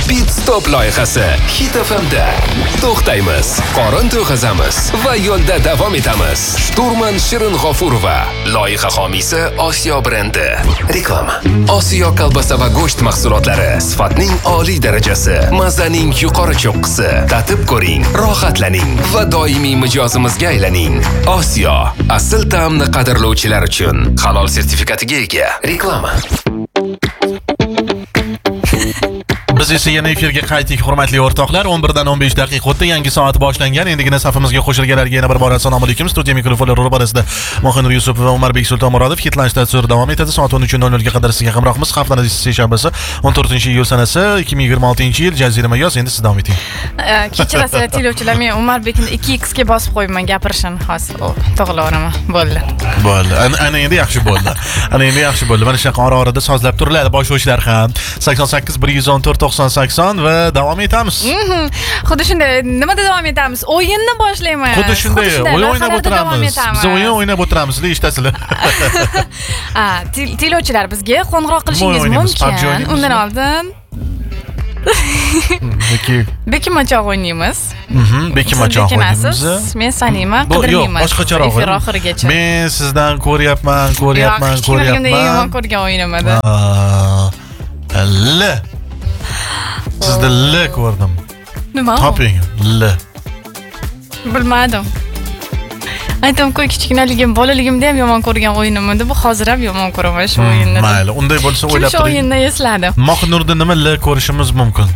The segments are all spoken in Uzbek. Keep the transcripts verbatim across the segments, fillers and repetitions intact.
Pit Stop loyihasi Hit F M'da. To'xtaymiz, qorin to'g'azamiz va yo'lda davom etamiz. Shturman Shirin G'ofurova, loyiha homiysi Osiyo brendi. Reklama. Osiyo kolbasa va go'sht mahsulotlari sifatning oliy darajasi, mazaning yuqori cho'qqisi. Tatib ko'ring, rohatlaning va doimiy mijozimizga aylaning. Osiyo, asl ta'mni qadrlovchilar uchun halol sertifikatiga ega. Reklama. Biz esa yana efirga qaytdik, hurmatli o'rtoqlar. o'n birdan o'n besh daqiqa o'tdi, yangi soat boshlangan. Endigina safimizga qo'shilganlarga yana bir bor assalomu alaykum. Studiya mikrofonlari ro'parasida Mohinur Yusupov va Umarbek Sultonmurodov. Hitlanch dastur davom etadi. Soat o'n uch nol nol ga qadar sizga hamrohmiz. Haftaning seshanbasi o'n to'rtinchi iyul sanasi ikki ming yigirma oltinchi yil. Jazirama yoz. Endi siz davom eting. Kechirasiz tinglovchilar, men Umarbekni ikki x ga bosib qo'yibman gapirishini hozir. To'g'rilaman. Bo'ldi. Bo'ldi. Ana endi yaxshi bo'ldi. Ana endi yaxshi bo'ldi. Mana shunaqa ora-orada sozlab turiladi boshlovchilar ham. sakson sakkiz bir yuz o'n to'rt to'qson sakson va davom etamiz. Xuddi shunday. Nimada davom etamiz? O'yinni boshlaymiz. Xuddi shunday. O'yin o'ynab o'tiramiz. Biz o'yin o'ynab o'tiramiz, deyishtasizlar. Ha, tinglovchilar bizga qo'ng'iroq qilishingiz mumkin. Undan oldin Beki Beki machoq o'ynaymiz. Mhm, Beki machoq o'ynaymiz. Men saniyman, qadrlayman. Boshqacharoq. Efir oxirigacha. Men sizdan ko'ryapman, ko'ryapman, ko'ryapman. Yo'q, yomon ko'rgan o'yinim edi. L. Sizda L ko'rdim. Nima? Toping, L. Bilmadim. Aytam-ku, kichkinaligim, bolaligimda ham yomon ko'rgan o'yinim edi. Bu hozir ham yomon ko'raman shu o'yinni. Mayli, unday bo'lsa o'ylab turing. Shu o'yinni esladim. Mohinurda nima L ko'rishimiz mumkin?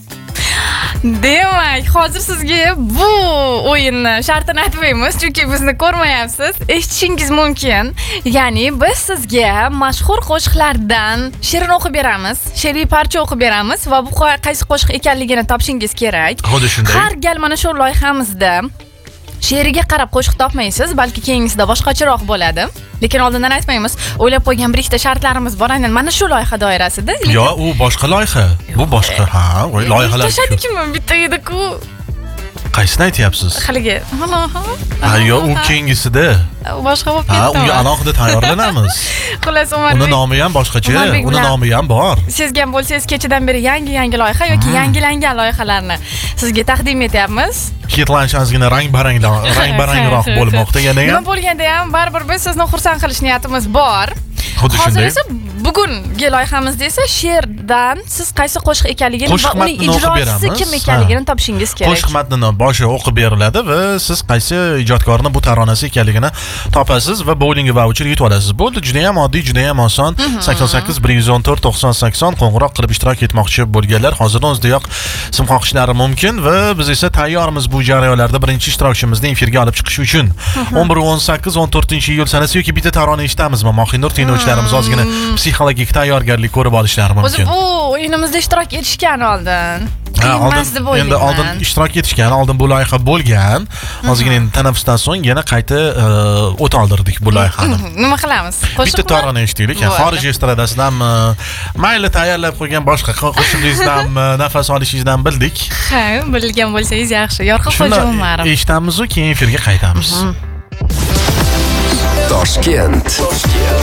Demak, hozir sizga bu o'yinni shartini aytmaymiz, chunki bizni ko'rmayapsiz. Eshitishingiz mumkin. Ya'ni biz sizga mashhur qo'shiqlardan she'r o'qib beramiz, she'riy parcha o'qib beramiz va bu qaysi qo'shiq ekanligini topishingiz kerak. Xuddi shunday. Har gal mana shu loyihamizda she'riga qarab qo'shiq topmaysiz, balki keyingisida boshqacharoq bo'ladi. Lekin oldindan aytmaymiz. O'ylab qo'ygan bir ikkita shartlarimiz bor, aynan mana shu loyiha doirasida. Yo, u boshqa loyiha. Bu boshqa, ha, o'y loyihalar. Tashadikmi bitta edi-ku. Qaysini aytyapsiz? Haligi. Ha, yo, u keyingisida. Boshqa bo'lib ketdi. Ha, unga alohida tayyorlanamiz. Xullas, Umarbek. Uni nomi ham boshqacha, uni nomi ham bor. Sezgan bo'lsangiz, kechadan beri yangi-yangi loyiha yoki yangilangan loyihalarni sizga taqdim etyapmiz. Hitlanch ozgina rang-barangroq, rang-barangroq bo'lmoqda yana ham. Nima bo'lganda ham baribir biz sizni xursand qilish niyatimiz bor. Xuddi shunday. Hozir esa bugungi loyihamizda esa she'rdan siz qaysi qo'shiq ekanligini va uning ijrochisi kim ekanligini topishingiz kerak. Qo'shiq matnini boshi o'qib beriladi va siz qaysi ijodkorning bu taronasi ekanligini topasiz va bowling voucher yutib olasiz. Bo'ldi, juda ham oddiy, juda ham oson. sakson sakkiz bir yuz o'n to'rt to'qson sakson qo'ng'iroq qilib ishtirok etmoqchi bo'lganlar hozirdan o'zidayoq sim qoqishlari mumkin va biz esa tayyormiz bu jarayonlarda birinchi ishtirokchimizni efirga olib chiqish uchun. o'n bir o'n sakkiz o'n to'rtinchi iyul sanasi yoki bitta tarona eshitamizmi? Mohinur tinglovchilarimiz ozgina psixologik tayyorgarlik ko'rib olishlari mumkin. O'zi bu o'yinimizda ishtirok etishgan oldin. Ha, oldin endi oldin ishtirok etishgan, oldin bu loyiha bo'lgan. Hozirgina endi tanaffusdan so'ng yana qayta o't oldirdik bu loyihani. Nima qilamiz? Bitta tarona eshitdik. Xorij estradasidanmi, mayli tayyorlab qo'ygan boshqa qo'shig'ingizdanmi, nafas olishingizdan bildik. Ha, bilgan bo'lsangiz yaxshi. Yorqin Xo'ja Umarov. Eshitamiz-ku, keyin efirga qaytamiz. Toshkent.